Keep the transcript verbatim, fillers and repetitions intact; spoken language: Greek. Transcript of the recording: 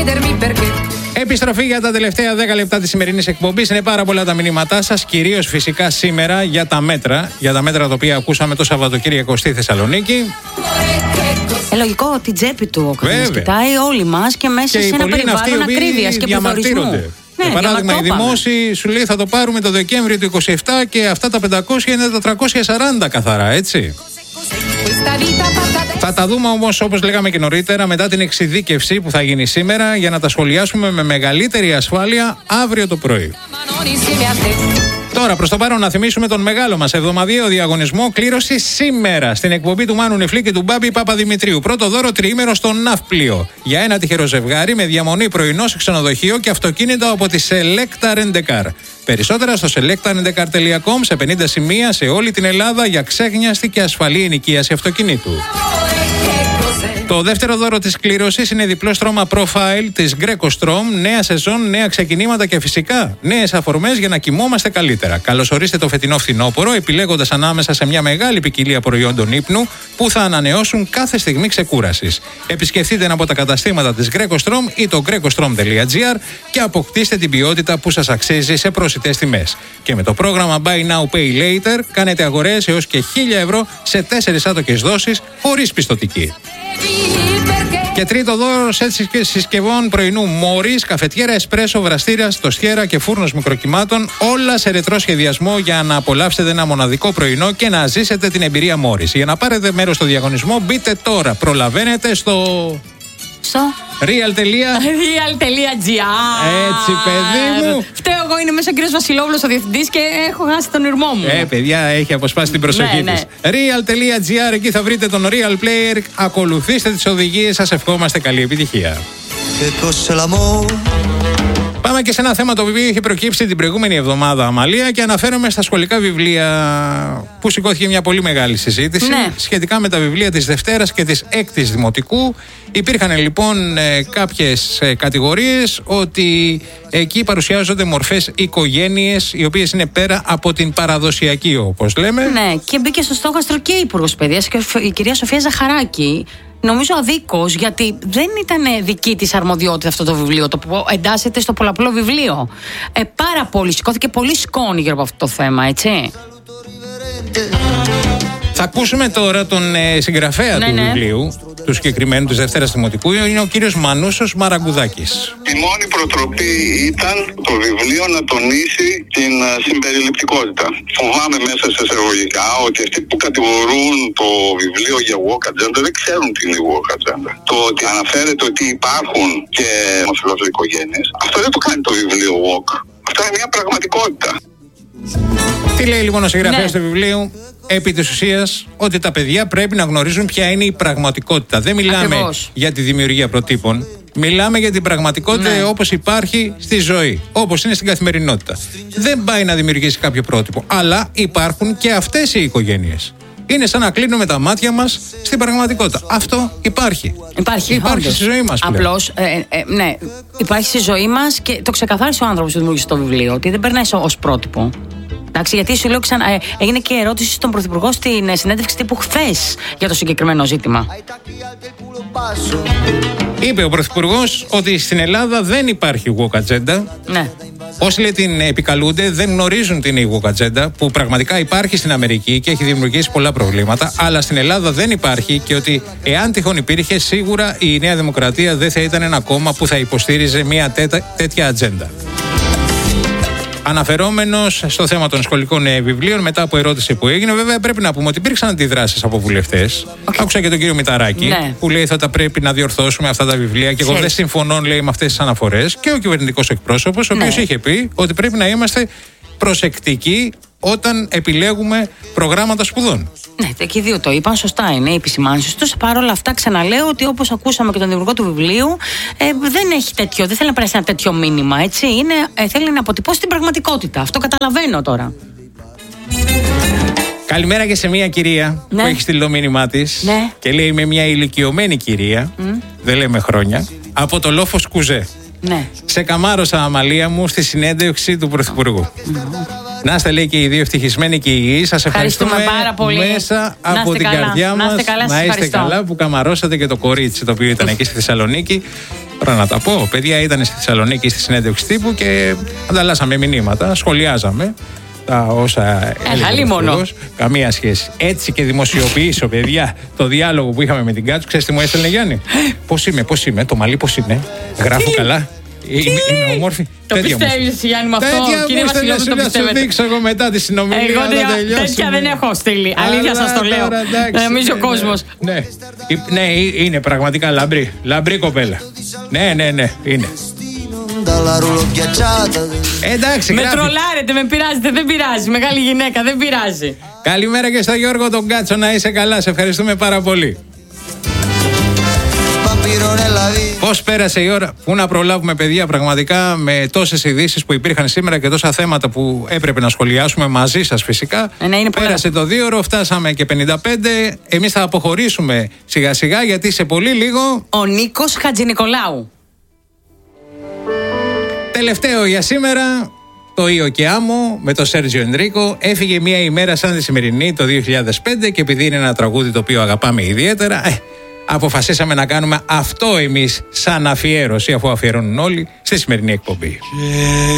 Επιστροφή για τα τελευταία δέκα λεπτά της σημερινής εκπομπής. Είναι πάρα πολλά τα μηνύματά σας, κυρίως φυσικά σήμερα για τα μέτρα. Για τα μέτρα τα οποία ακούσαμε το Σαββατοκύριακο στη Θεσσαλονίκη. Ε, λογικό, την τσέπη του ο καθένας κοιτάει, όλοι μας και μέσα και σε ένα περιβάλλον ακρίβειας και πληθωρισμού. Ναι, για παράδειγμα, οι δημόσιοι σου λέει θα το πάρουμε το Δεκέμβριο του είκοσι επτά και αυτά τα πεντακόσια είναι τα τριακόσια σαράντα καθαρά, έτσι. Θα τα δούμε όμως, όπως λέγαμε και νωρίτερα, μετά την εξειδίκευση που θα γίνει σήμερα για να τα σχολιάσουμε με μεγαλύτερη ασφάλεια αύριο το πρωί. Τώρα, προς το παρόν, να θυμίσουμε τον μεγάλο μας εβδομαδιαίο διαγωνισμό κλήρωση σήμερα στην εκπομπή του Μάνου Νεφλή και του Μπάμπη Παπαδημητρίου. Πρώτο δώρο τριήμερο στο Ναύπλιο για ένα τυχερό ζευγάρι με διαμονή πρωινό σε ξενοδοχείο και αυτοκίνητο από τη Selecta Rent-A-Car. Περισσότερα στο selecta rent a car dot com σε πενήντα σημεία σε όλη την Ελλάδα για ξέγνιαστη και ασφαλή ενοικίαση αυτοκινήτου. Το δεύτερο δώρο της κλήρωσης είναι διπλό στρώμα profile της Greco Strom, νέα σεζόν, νέα ξεκινήματα και φυσικά νέες αφορμές για να κοιμόμαστε καλύτερα. Καλωσορίστε το φετινό φθινόπωρο, επιλέγοντας ανάμεσα σε μια μεγάλη ποικιλία προϊόντων ύπνου που θα ανανεώσουν κάθε στιγμή ξεκούρασης. Επισκεφτείτε ένα από τα καταστήματα της Greco Strom ή το greco strom dot gr και αποκτήστε την ποιότητα που σας αξίζει σε προσιτές τιμές. Και με το πρόγραμμα Buy Now Pay Later κάνετε αγορές έως και χίλια ευρώ σε τέσσερις άτοκες δόσεις χωρίς πιστωτική. Και τρίτο δώρο σετ συσκευών πρωινού Μόρις, καφετιέρα, εσπρέσο, βραστήρας, τοστιέρα και φούρνος μικροκυμάτων, όλα σε ρετρό σχεδιασμό για να απολαύσετε ένα μοναδικό πρωινό και να ζήσετε την εμπειρία Μόρις. Για να πάρετε μέρος στο διαγωνισμό, μπείτε τώρα. Προλαβαίνετε στο. Στο real.gr. Έτσι, παιδί μου. Φταίω εγώ, είναι μέσα ο κύριος Βασιλόπουλος ο διευθυντής και έχω χάσει τον ήρμό μου. Ε, παιδιά, έχει αποσπάσει την προσοχή ναι, της. Ναι. real.gr, εκεί θα βρείτε τον Real Player. Ακολουθήστε τις οδηγίες, σας ευχόμαστε καλή επιτυχία. Πάμε και σε ένα θέμα το οποίο είχε προκύψει την προηγούμενη εβδομάδα, Αμαλία, και αναφέρομαι στα σχολικά βιβλία που σηκώθηκε μια πολύ μεγάλη συζήτηση ναι. σχετικά με τα βιβλία της Δευτέρας και της Έκτης Δημοτικού. Υπήρχαν λοιπόν ε, κάποιες ε, κατηγορίες ότι εκεί παρουσιάζονται μορφές οικογένειες οι οποίες είναι πέρα από την παραδοσιακή, όπως λέμε. Ναι, και μπήκε στο στόχαστρο και η Υπουργός Παιδείας και η κυρία Σοφία Ζαχαράκη. Νομίζω αδίκως, γιατί δεν ήταν δική της αρμοδιότητα αυτό το βιβλίο, το που εντάσσεται στο πολλαπλό βιβλίο. Ε, πάρα πολύ, σηκώθηκε πολύ σκόνη γύρω από αυτό το θέμα, έτσι. Θα ακούσουμε τώρα τον ε, συγγραφέα ναι, του ναι. βιβλίου, του συγκεκριμένου της Δευτέρας Δημοτικού, είναι ο κύριος Μανούσος Μαραγκουδάκης. Η μόνη προτροπή ήταν το βιβλίο να τονίσει την uh, συμπεριληπτικότητα. Φοβάμαι μέσα σε εισαγωγικά ότι αυτοί που κατηγορούν το βιβλίο για woke agenda δεν ξέρουν τι είναι η woke agenda. Το ότι αναφέρεται ότι υπάρχουν και ομοφυλόφιλες οικογένειες, αυτό δεν το κάνει το βιβλίο woke. Αυτό είναι μια πραγματικότητα. Τι λέει λοιπόν ο συγγραφέας ναι. του βιβλίου? Επί της ουσίας ότι τα παιδιά πρέπει να γνωρίζουν ποια είναι η πραγματικότητα. Δεν μιλάμε Ακριβώς. για τη δημιουργία προτύπων. Μιλάμε για την πραγματικότητα ναι. όπως υπάρχει στη ζωή, όπως είναι στην καθημερινότητα. Δεν πάει να δημιουργήσει κάποιο πρότυπο, αλλά υπάρχουν και αυτές οι οικογένειες. Είναι σαν να κλείνουμε τα μάτια μας στην πραγματικότητα. Αυτό υπάρχει. Υπάρχει, υπάρχει όντως. στη ζωή μας. Απλώς, ε, ε, ναι, υπάρχει στη ζωή μας και το ξεκαθάρισε ο άνθρωπος που δημιούργησε το βιβλίο, ότι δεν περνάει ως πρότυπο. Εντάξει, γιατί σου λέω ξανά, ε, έγινε και ερώτηση στον Πρωθυπουργό στην ε, συνέντευξη τύπου χθες για το συγκεκριμένο ζήτημα. Είπε ο Πρωθυπουργός ότι στην Ελλάδα δεν υπάρχει woke agenda. Ναι. Όσοι λέει την επικαλούνται δεν γνωρίζουν την woke agenda που πραγματικά υπάρχει στην Αμερική και έχει δημιουργήσει πολλά προβλήματα, αλλά στην Ελλάδα δεν υπάρχει και ότι εάν τυχόν υπήρχε, σίγουρα η Νέα Δημοκρατία δεν θα ήταν ένα κόμμα που θα υποστήριζε μια τέτα, τέτοια ατζέντα. Αναφερόμενος στο θέμα των σχολικών ε, βιβλίων, μετά από ερώτηση που έγινε, βέβαια πρέπει να πούμε ότι υπήρξαν αντιδράσεις από βουλευτές. Okay. Άκουσα και τον κύριο Μηταράκη, ναι. που λέει θα τα πρέπει να διορθώσουμε αυτά τα βιβλία και εγώ δεν συμφωνώ, λέει, με αυτές τις αναφορές. Και ο κυβερνητικός εκπρόσωπος, ο ναι. οποίος είχε πει ότι πρέπει να είμαστε προσεκτικοί όταν επιλέγουμε προγράμματα σπουδών. Ναι, και οι δύο το είπαν, σωστά είναι οι επισημάνσεις τους. Παρ' όλα αυτά, ξαναλέω ότι όπως ακούσαμε και τον δημιουργό του βιβλίου, ε, δεν έχει τέτοιο, δεν θέλει να περάσει ένα τέτοιο μήνυμα. Έτσι. Είναι, ε, θέλει να αποτυπώσει την πραγματικότητα. Αυτό καταλαβαίνω τώρα. Καλημέρα και σε μια κυρία ναι. που έχει στείλει το μήνυμά της ναι. και λέει: είμαι μια ηλικιωμένη κυρία, mm. δεν λέμε χρόνια, από το Λόφος Κουζέ. Ναι. Σε καμάρωσα, Αμαλία μου, στη συνέντευξη του Πρωθυπουργού. Mm. Να είστε, λέει, και οι δύο ευτυχισμένοι και υγιείς. Σας ευχαριστούμε, ευχαριστούμε πάρα πολύ. Μέσα από την καλά. καρδιά μας. Να είστε, να είστε καλά που καμαρώσατε και το κορίτσι το οποίο ήταν εκεί στη Θεσσαλονίκη. Τώρα να τα πω. Παιδιά ήταν στη Θεσσαλονίκη στη συνέντευξη τύπου και ανταλλάσσαμε μηνύματα, σχολιάζαμε τα όσα έλεγε ο Υπουργός. Καμία σχέση. Έτσι και δημοσιοποιήσω, παιδιά, το διάλογο που είχαμε με την Κάτσου. Ξέρεις τι μου έστελνε, Γιάννη? Πώς είμαι, πώς είμαι, το μαλλί πώς είναι, γράφω καλά. Είμαι, είμαι όμορφη. Το πιστεύεις, Γιάννη, με αυτό? Κύριε Βασιλόπουλο, το πιστεύετε? Θα σου δείξω εγώ μετά τη συνομιλία. Εγώ τέτοια δεν έχω στείλει. Αλήθεια σας το λέω. Νομίζει ο κόσμος. Ναι, ναι, είναι πραγματικά λαμπρή. Λαμπρή κοπέλα. Ναι, ναι, ναι, είναι. Εντάξει, με τρολάρετε, με πειράζετε, δεν πειράζει. Μεγάλη γυναίκα, δεν πειράζει. Καλημέρα και στο Γιώργο τον Κάτσο, να είσαι καλά. Σε ευχαριστούμε πάρα πολύ. Πώς πέρασε η ώρα? Πού να προλάβουμε, παιδιά, πραγματικά, με τόσες ειδήσεις που υπήρχαν σήμερα και τόσα θέματα που έπρεπε να σχολιάσουμε μαζί σας φυσικά. Ε, ναι, πέρασε πολλά. Το δύο ώρο, φτάσαμε και πενήντα πέντε. Εμείς θα αποχωρήσουμε σιγά σιγά γιατί σε πολύ λίγο ο Νίκος Χατζηνικολάου. Τελευταίο για σήμερα, το Ίο και Άμμο με τον Σέρτζιο Ενρίκο. Έφυγε μια ημέρα σαν τη σημερινή το δύο χιλιάδες πέντε και επειδή είναι ένα τραγούδι το οποίο αγαπάμε ιδιαίτερα, ε, αποφασίσαμε να κάνουμε αυτό εμείς σαν αφιέρωση, αφού αφιερώνουν όλοι, στη σημερινή εκπομπή.